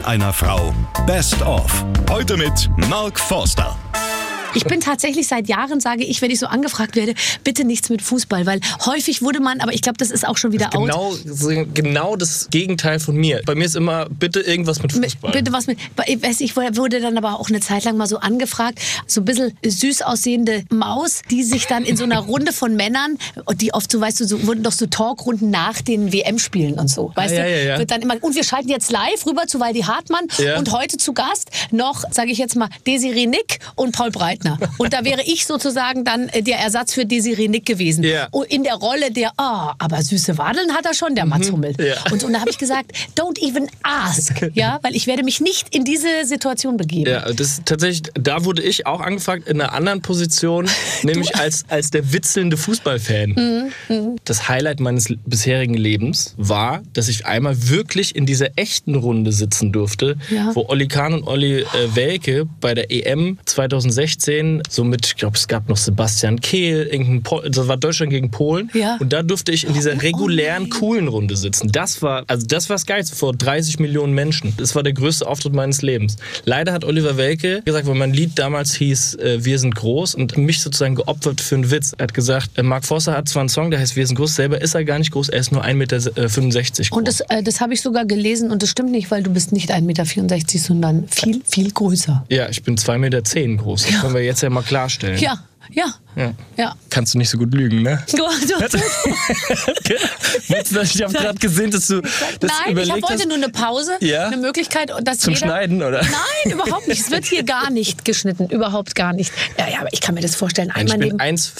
einer Frau. Best of. Heute mit Mark Forster. Ich bin tatsächlich seit Jahren, sage ich, wenn ich so angefragt werde, bitte nichts mit Fußball, weil häufig wurde man, aber ich glaube, das ist auch schon wieder out. Genau das Gegenteil von mir. Bei mir ist immer, bitte irgendwas mit Fußball. Bitte was mit, ich wurde dann aber auch eine Zeit lang mal so angefragt, so ein bisschen süß aussehende Maus, die sich dann in so einer Runde von Männern, die oft so, weißt du, so wurden doch so Talkrunden nach den WM-Spielen und so, weißt du, wird dann immer, und wir schalten jetzt live rüber zu Waldi Hartmann und heute zu Gast noch, sage ich jetzt mal, Desiree Nick und Paul Breitner. Und da wäre ich sozusagen dann der Ersatz für Desiree Nick gewesen. Ja. In der Rolle der, aber süße Wadeln hat er schon, der Mats Hummel. Ja. Und da habe ich gesagt, don't even ask. Ja, weil ich werde mich nicht in diese Situation begeben. Ja, das tatsächlich, da wurde ich auch angefragt in einer anderen Position, nämlich als der witzelnde Fußballfan. Das Highlight meines bisherigen Lebens war, dass ich einmal wirklich in dieser echten Runde sitzen durfte, wo Olli Kahn und Olli Welke bei der EM 2016 so mit, ich glaube, es gab noch Sebastian Kehl, das war Deutschland gegen Polen. Ja. Und da durfte ich in dieser regulären, coolen Runde sitzen. Das war das Geilste vor 30 Millionen Menschen. Das war der größte Auftritt meines Lebens. Leider hat Oliver Welke gesagt, weil mein Lied damals hieß Wir sind groß und mich sozusagen geopfert für einen Witz. Er hat gesagt, Mark Forster hat zwar einen Song, der heißt Wir sind groß, selber ist er gar nicht groß, er ist nur 1,65 Meter groß. Und das habe ich sogar gelesen und das stimmt nicht, weil du bist nicht 1,64 Meter, sondern viel, viel größer. Ja, ich bin 2,10 Meter groß. Das können wir jetzt ja mal klarstellen. Ja. Kannst du nicht so gut lügen, ne? Ich habe gerade gesehen, dass du das Nein, überlegt hast. Ich habe heute nur eine Pause, eine Möglichkeit. Dass zum Schneiden, oder? Nein, überhaupt nicht. Es wird hier gar nicht geschnitten, überhaupt gar nicht. Ja, aber ich kann mir das vorstellen. Ich bin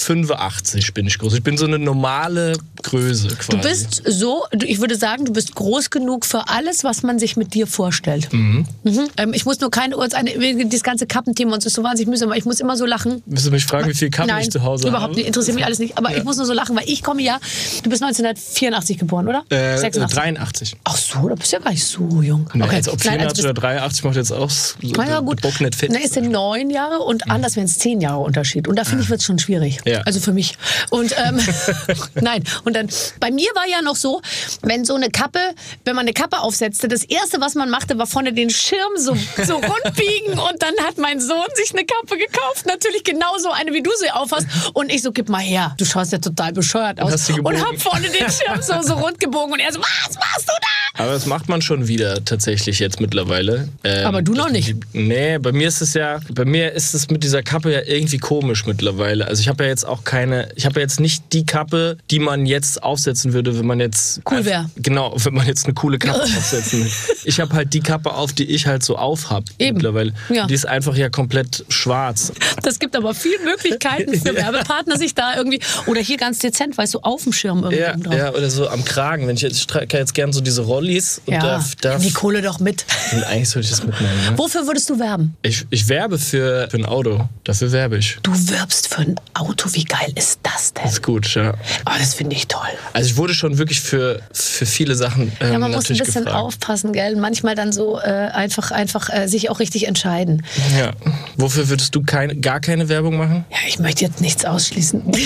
1,85 bin ich groß. Ich bin so eine normale Größe quasi. Du bist so, ich würde sagen, du bist groß genug für alles, was man sich mit dir vorstellt. Ich muss nur das ganze Kappenthema, und es ist so wahnsinnig mühsam, weil ich muss immer so lachen. Willst du mich fragen, wie viel Kappen ich zu Hause habe? Überhaupt nicht, interessiert mich alles nicht. Aber ich muss nur so lachen, weil ich komme du bist 1984 geboren, oder? 86. 83. Ach so, du bist ja gar nicht so jung. Nee, okay. Jetzt ob 84 oder 83 macht jetzt auch gut. Bock nicht fit. Na, ist 9 Jahre und anders wären es 10 Jahre Unterschied. Und da finde ich, wird es schon schwierig. Ja. Also für mich. Und nein. Und dann, bei mir war ja noch so, wenn man eine Kappe aufsetzte, das Erste, was man machte, war vorne den Schirm so rund biegen. Und dann hat mein Sohn sich eine Kappe gekauft. Natürlich genauso eine, wie du sie aufhast. Und ich so, gib mal her. Du schaust ja total bescheuert aus. Und hab vorne den Schirm so rund gebogen. Und er so, was machst du da? Aber das macht man schon wieder tatsächlich jetzt mittlerweile. Aber du noch nicht. Nee, bei mir ist es mit dieser Kappe ja irgendwie komisch mittlerweile. Also ich habe ja jetzt nicht die Kappe, die man jetzt aufsetzen würde, wenn man jetzt... Cool wäre. Genau, wenn man jetzt eine coole Kappe aufsetzen will. Ich habe halt die Kappe auf, die ich halt so aufhab mittlerweile. Ja. Die ist einfach ja komplett schwarz. Das gibt aber viele Möglichkeiten für Werbepartner, sich da irgendwie... Oder hier ganz dezent, weißt du, auf dem Schirm irgendwie drauf. Ja, oder so am Kragen. Ich trage jetzt gerne so diese Rollis. Und darf die Kohle doch mit. Und eigentlich sollte ich das mitnehmen. Ne? Wofür würdest du werben? Ich werbe für ein Auto. Dafür werbe ich. Du wirbst für ein Auto? Wie geil ist das denn? Das ist gut, ja. Oh, das finde ich toll. Also ich wurde schon wirklich für viele Sachen man muss ein bisschen aufpassen, gell? Manchmal dann so einfach sich auch richtig entscheiden. Ja. Wofür würdest du gar keine Werbung machen? Ja, ich möchte jetzt nichts ausschließen. Ich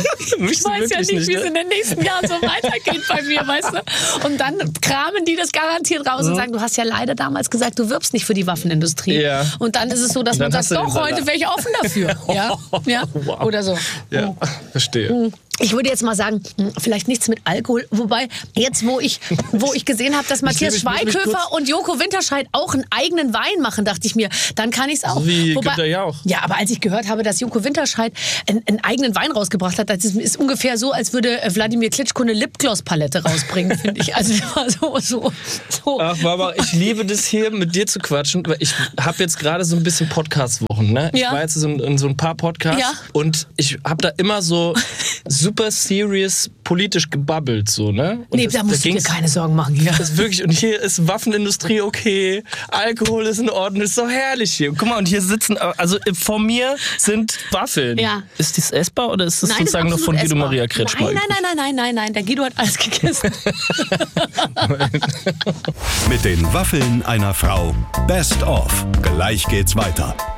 weiß ja nicht, wie es in den nächsten Jahren so weitergeht bei mir, weißt du? Und dann kramen die das garantiert raus und sagen, du hast ja leider damals gesagt, du wirbst nicht für die Waffenindustrie. Ja. Und dann ist es so, dass man sagt, doch, heute wäre ich offen dafür. Ja? Wow. Oder so. Ja, verstehe. Ich würde jetzt mal sagen, vielleicht nichts mit Alkohol. Wobei, jetzt wo ich gesehen habe, dass Matthias Schweighöfer und Joko Winterscheid auch einen eigenen Wein machen, dachte ich mir, dann kann ich es auch. So wie Günther Jauch. Ja, aber als ich gehört habe, dass Joko Winterscheid einen eigenen Wein rausgebracht hat, das ist ungefähr so, als würde Wladimir Klitschko eine Lipgloss-Palette rausbringen, finde ich. Also das war so. Ach, Barbara, ich liebe das hier, mit dir zu quatschen, weil ich habe jetzt gerade so ein bisschen Podcast-Wochen, ne? Ich war jetzt in so ein paar Podcasts und ich habe da immer so super serious politisch gebabbelt, so, ne? Und da musst du dir keine Sorgen machen. Ja. Das ist wirklich, und hier ist Waffenindustrie okay, Alkohol ist in Ordnung, ist so herrlich hier. Guck mal, und hier sitzen, also vor mir sind Waffeln. Ja. Ist das essbar oder ist das sozusagen noch von Guido Maria Kretschmer? Nein, der Guido hat alles gegessen. Mit den Waffeln einer Frau. Best of. Gleich geht's weiter.